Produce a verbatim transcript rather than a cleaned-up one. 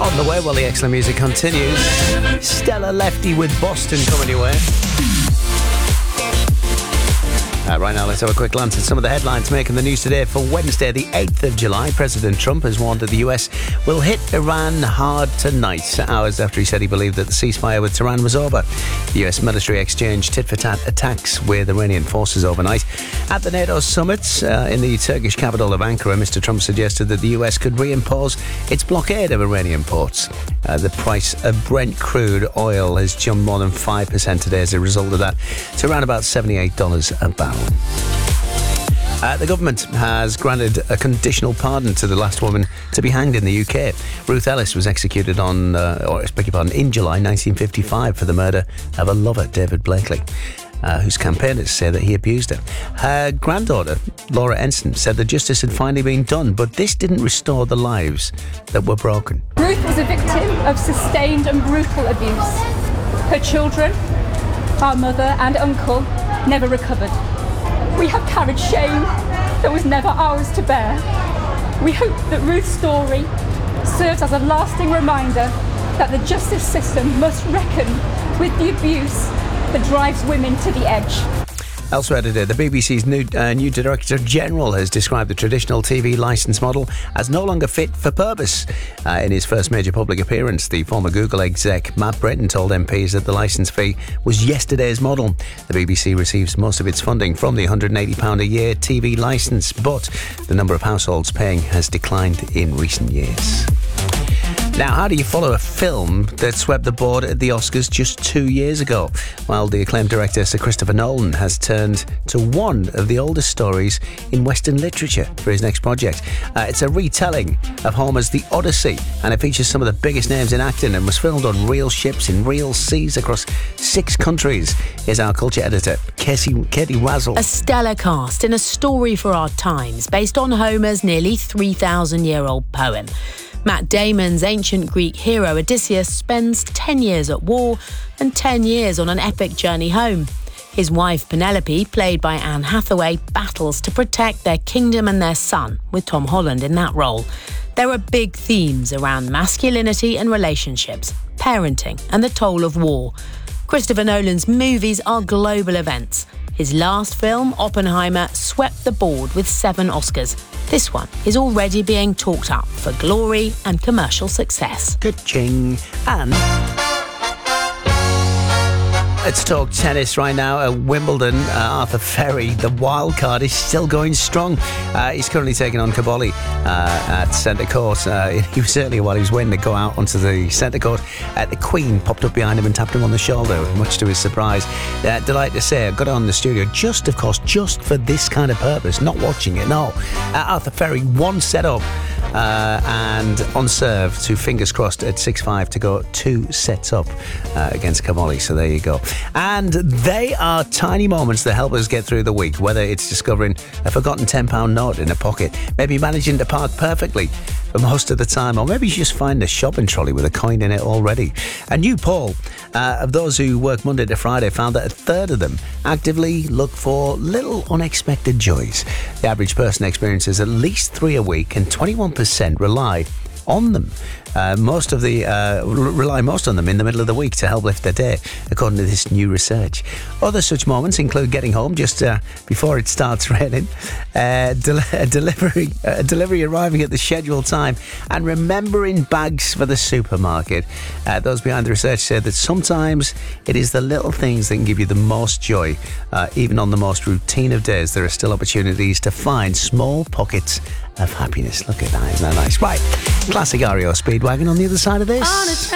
On the way while the excellent music continues. Stella Lefty with Boston coming your way. Uh, right now, let's have a quick glance at some of the headlines making the news today for Wednesday, the eighth of July. President Trump has warned that the U S will hit Iran hard tonight, hours after he said he believed that the ceasefire with Tehran was over. The U S military exchanged tit-for-tat attacks with Iranian forces overnight. At the NATO summit uh, in the Turkish capital of Ankara, Mister Trump suggested that the U S could reimpose its blockade of Iranian ports. Uh, the price of Brent crude oil has jumped more than five percent today as a result of that, to around about seventy-eight dollars a barrel. Uh, the government has granted a conditional pardon to the last woman to be hanged in the U K. Ruth Ellis was executed on, uh, or I beg your pardon, in July nineteen fifty-five for the murder of her lover, David Blakely, uh, whose campaigners say that he abused her. Her granddaughter, Laura Ensign, said that justice had finally been done, but this didn't restore the lives that were broken. Ruth was a victim of sustained and brutal abuse. Her children, our mother and uncle, never recovered. We have carried shame that was never ours to bear. We hope that Ruth's story serves as a lasting reminder that the justice system must reckon with the abuse that drives women to the edge. Elsewhere today, the B B C's new, uh, new Director General has described the traditional T V licence model as no longer fit for purpose. Uh, in his first major public appearance, the former Google exec Matt Britton told M Ps that the licence fee was yesterday's model. The B B C receives most of its funding from the one hundred eighty pounds a year T V licence, but the number of households paying has declined in recent years. Now, how do you follow a film that swept the board at the Oscars just two years ago? Well, the acclaimed director Sir Christopher Nolan has turned to one of the oldest stories in Western literature for his next project. Uh, it's a retelling of Homer's The Odyssey, and it features some of the biggest names in acting and was filmed on real ships in real seas across six countries. Here's our culture editor, Casey, Katie Razzle. A stellar cast in a story for our times, based on Homer's nearly three thousand year old poem. Matt Damon's ancient Greek hero Odysseus spends ten years at war and ten years on an epic journey home. His wife Penelope, played by Anne Hathaway, battles to protect their kingdom and their son, with Tom Holland in that role. There are big themes around masculinity and relationships, parenting and the toll of war. Christopher Nolan's movies are global events. His last film, Oppenheimer, swept the board with seven Oscars. This one is already being talked up for glory and commercial success. Ka-ching. And let's talk tennis right now. At Wimbledon, uh, Arthur Ferry, the wild card, is still going strong. Uh, he's currently taking on Caboli uh, at centre court. Uh, he was certainly, while he was waiting to go out onto the centre court, uh, the Queen popped up behind him and tapped him on the shoulder, much to his surprise. Uh, delighted to say, I got it on the studio just, of course, just for this kind of purpose, not watching it, no. Uh, Arthur Ferry, one set up uh, and on serve to, fingers crossed, at six five to go two sets up uh, against Caboli. So there you go. And they are tiny moments that help us get through the week, whether it's discovering a forgotten ten pound note in a pocket, maybe managing to park perfectly for most of the time, or maybe you just find a shopping trolley with a coin in it already. A new poll uh, of those who work Monday to Friday found that a third of them actively look for little unexpected joys. The average person experiences at least three a week, and twenty-one percent rely on them. Uh, most of the uh, rely most on them in the middle of the week to help lift their day, according to this new research. Other such moments include getting home just uh, before it starts raining, uh, del- a delivery, a delivery arriving at the scheduled time, and remembering bags for the supermarket. Uh, those behind the research said that sometimes it is the little things that can give you the most joy. Uh, even on the most routine of days, there are still opportunities to find small pockets of happiness. Look at that, isn't that nice? Right, classic R E O Speedwagon on the other side of this.